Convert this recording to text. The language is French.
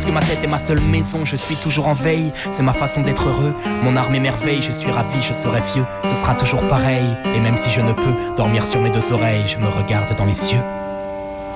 que ma tête est ma seule maison. Je suis toujours en veille, c'est ma façon d'être heureux. Mon arme est merveille, je suis ravi, je serai vieux. Ce sera toujours pareil, et même si je ne peux dormir sur mes deux oreilles, je me regarde dans les yeux